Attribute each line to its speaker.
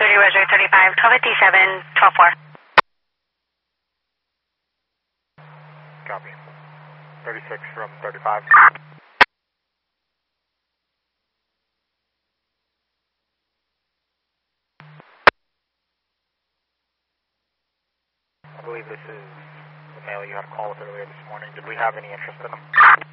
Speaker 1: 30 Rosary 35, 1257, 124.
Speaker 2: Copy. 36 from 35. I believe this is the male you had a call with earlier this morning. Did we have any interest in him?